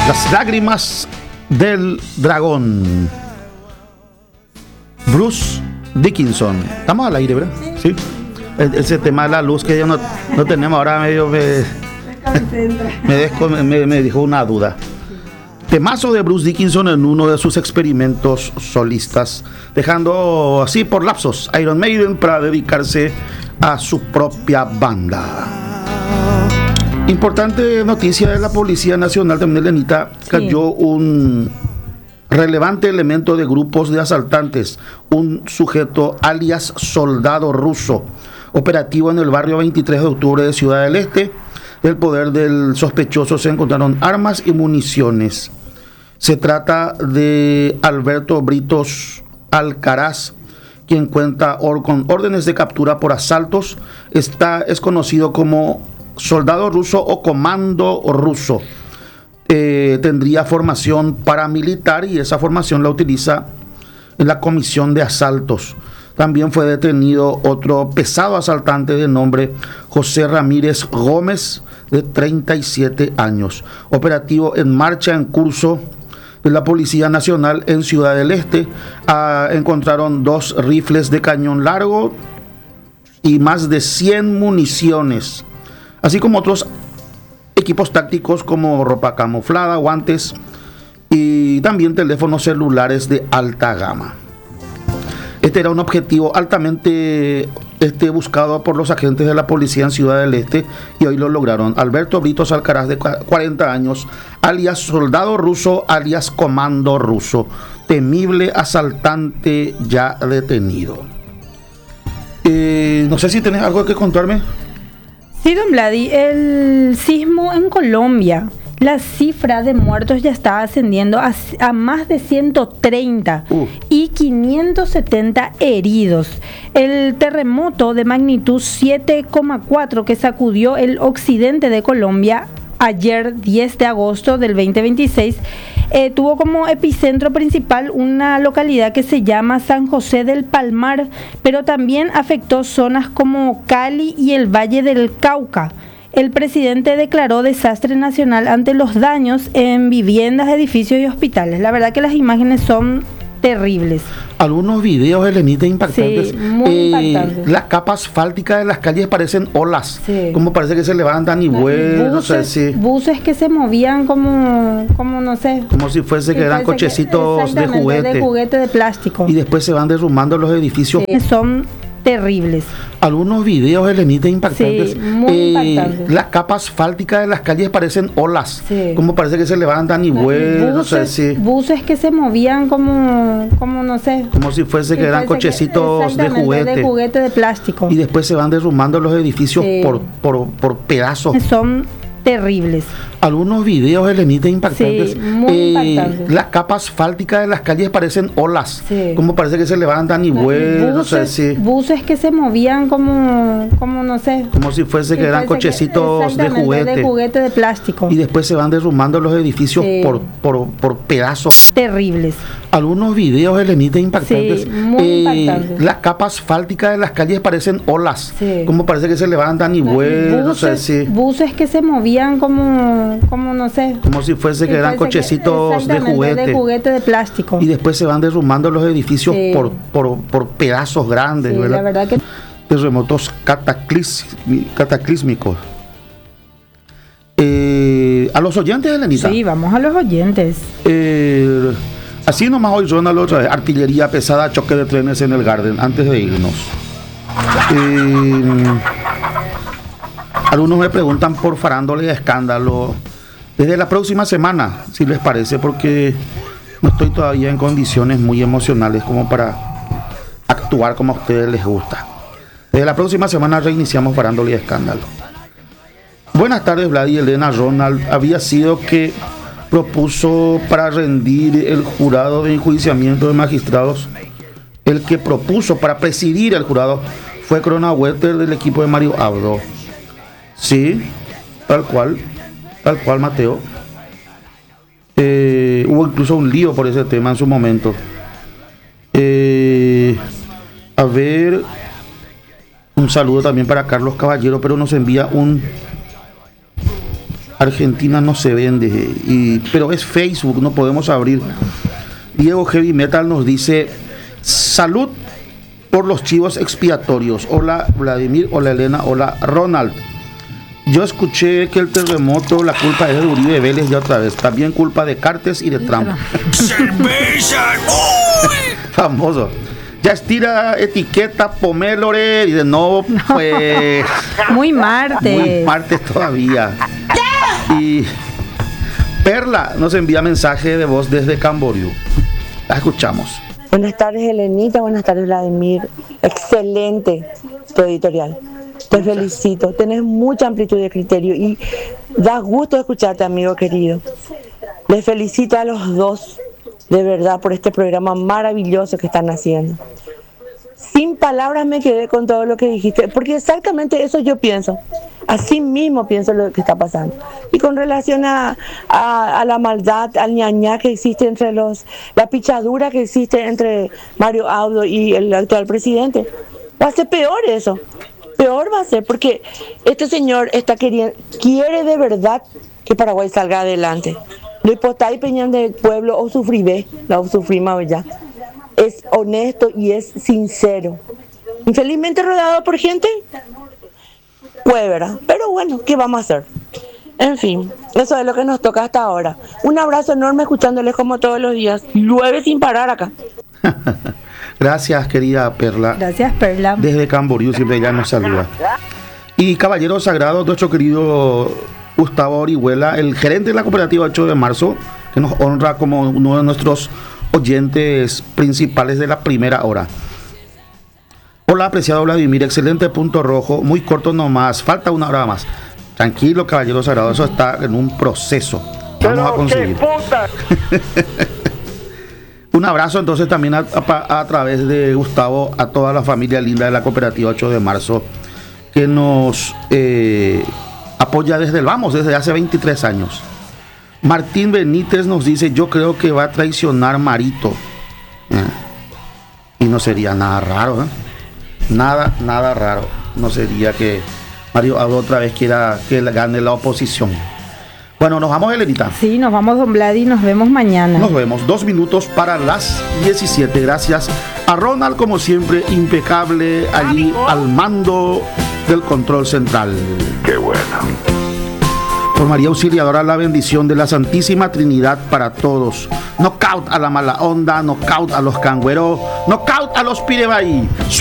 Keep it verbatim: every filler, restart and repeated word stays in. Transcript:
Las lágrimas del dragón. Bruce Dickinson. Estamos al aire, ¿verdad? Sí. E- ese tema de la luz que ya no, no tenemos ahora medio me, me, desco- me, me dejó una duda. Temazo de Bruce Dickinson en uno de sus experimentos solistas, dejando así por lapsos Iron Maiden para dedicarse a su propia banda. Importante noticia de la Policía Nacional, también Elenita, cayó sí. un relevante elemento de grupos de asaltantes, un sujeto alias Soldado Ruso, operativo en el barrio veintitrés de octubre de Ciudad del Este. Del poder del sospechoso se encontraron armas y municiones. Se trata de Alberto Britos Alcaraz, quien cuenta or- con órdenes de captura por asaltos. Está, es conocido como Soldado Ruso o Comando Ruso. Eh, tendría formación paramilitar y esa formación la utiliza en la comisión de asaltos. También fue detenido otro pesado asaltante de nombre José Ramírez Gómez, de treinta y siete años. Operativo en marcha, en curso de la Policía Nacional en Ciudad del Este. Ah, encontraron dos rifles de cañón largo y más de cien municiones, así como otros equipos tácticos como ropa camuflada, guantes y también teléfonos celulares de alta gama. Este era un objetivo altamente este, buscado por los agentes de la policía en Ciudad del Este y hoy lo lograron. Alberto Britos Alcaraz, de cuarenta años, alias Soldado Ruso, alias Comando Ruso, temible asaltante ya detenido. Eh, no sé si tenés algo que contarme. Sí, don Vladi, el sismo en Colombia, la cifra de muertos ya está ascendiendo a, a más de ciento treinta uh. y quinientos setenta heridos. El terremoto de magnitud siete coma cuatro que sacudió el occidente de Colombia ayer diez de agosto del veinte veintiséis eh, tuvo como epicentro principal una localidad que se llama San José del Palmar, pero también afectó zonas como Cali y el Valle del Cauca. El presidente declaró desastre nacional ante los daños en viviendas, edificios y hospitales. La verdad que las imágenes son terribles. Algunos videos, Elenita, impactantes. Sí, muy eh, impactantes. La capa asfáltica de las calles parecen olas. Sí. Como parece que se levantan y vuelan. No sé si. Buses que se movían como, como no sé. Como si fuese que eran cochecitos que, de juguete. De juguete de plástico. Y después se van derrumbando los edificios. Sí, son terribles. Algunos videos, Elenita, impactantes. Sí, muy eh, impactantes. La capa asfáltica de las calles parecen olas. Sí. Como parece que se levantan y vuelan. No sé si. Buses que se movían como, como no sé. Como si fuese que eran cochecitos de juguete. De juguete de plástico. Y después se van derrumbando los edificios sí. por, por, por pedazos. Son terribles. Algunos videos, Elenita, impactantes. Sí, muy eh, impactantes. La capa asfáltica de las calles parecen olas. Sí. Como parece que se levantan y vuelan. No sé si. Buses que se movían como, como no sé. Como si fuese que eran cochecitos de juguete. De juguete de plástico. Y después se van derrumbando los edificios sí. por, por, por pedazos. Terribles. Algunos videos, Elenita, impactantes. Sí, muy eh, impactantes. La capa asfáltica de las calles parecen olas. Sí. Como parece que se levantan y vuelan. No sé si. Buses que se movían como, como no sé. Como si fuese que eran cochecitos de juguete. De juguete de plástico. Y después se van derrumbando los edificios sí. por, por, por pedazos grandes, sí, ¿verdad? La verdad que terremotos cataclís, cataclísmicos. Eh, a los oyentes, Elenita. Sí, vamos a los oyentes. Eh, así nomás hoy suena la otra vez. Artillería pesada, choque de trenes en el Garden, antes de irnos. Eh, algunos me preguntan por farándula y escándalo. Desde la próxima semana, si les parece, porque no estoy todavía en condiciones muy emocionales como para actuar como a ustedes les gusta. Desde la próxima semana reiniciamos farándula y escándalo. Buenas tardes, Vlad y Elena. Ronald había sido que propuso para rendir el jurado de enjuiciamiento de magistrados. El que propuso para presidir el jurado fue Cronaueter del equipo de Mario Abdo. Sí, tal cual, tal cual, Mateo. Eh, hubo incluso un lío por ese tema en su momento. Eh, a ver, un saludo también para Carlos Caballero, pero nos envía un Argentina no se vende, y, pero es Facebook, no podemos abrir. Diego Heavy Metal nos dice: salud por los chivos expiatorios. Hola Vladimir, hola Elena, hola Ronald. Yo escuché que el terremoto, la culpa es de Uribe Vélez ya otra vez. También culpa de Cartes y de Trump. Famoso. Ya estira etiqueta Pomélore y de nuevo, pues. Muy martes. Muy martes todavía. Y Perla nos envía mensaje de voz desde Camboriú. La escuchamos. Buenas tardes, Elenita. Buenas tardes, Vladimir. Excelente tu editorial. Te felicito. Tenés mucha amplitud de criterio y da gusto escucharte, amigo querido. Les felicito a los dos, de verdad, por este programa maravilloso que están haciendo. Sin palabras me quedé con todo lo que dijiste, porque exactamente eso yo pienso. Así mismo pienso lo que está pasando. Y con relación a, a, a la maldad, al ñañá que existe entre los, la pichadura que existe entre Mario Abdo y el actual presidente, va a ser peor eso. Peor va a ser, porque este señor está queriendo, quiere de verdad que Paraguay salga adelante. No importa y peñan del pueblo o sufribe, la o sufrima ya. Es honesto y es sincero. Infelizmente rodeado por gente, pues, ¿verdad? Pero bueno, ¿qué vamos a hacer? En fin, eso es lo que nos toca hasta ahora. Un abrazo enorme escuchándoles como todos los días. Llueve sin parar acá. Gracias, querida Perla. Gracias, Perla. Desde Camboriú siempre ella nos saluda. Y caballero sagrado, nuestro querido Gustavo Orihuela, el gerente de la cooperativa ocho de marzo, que nos honra como uno de nuestros oyentes principales de la primera hora. Hola, apreciado Vladimir, excelente punto rojo, muy corto nomás, falta una hora más. Tranquilo, caballero sagrado, eso está en un proceso. Vamos a conseguir. Un abrazo entonces también a, a, a través de Gustavo a toda la familia linda de la cooperativa ocho de marzo que nos eh, apoya desde el vamos, desde hace veintitrés años. Martín Benítez nos dice: yo creo que va a traicionar Marito. Eh, y no sería nada raro, ¿eh? Nada, nada raro. No sería que Mario Abdo otra vez quiera que gane la oposición. Bueno, nos vamos, Elenita. Sí, nos vamos, don Vladi, nos vemos mañana. Nos vemos, dos minutos para las diecisiete. Gracias a Ronald, como siempre, impecable allí al mando del control central. Qué bueno. Por María Auxiliadora, la bendición de la Santísima Trinidad para todos. Knockout a la mala onda, knockout a los cangüeros, knockout a los pirebaí.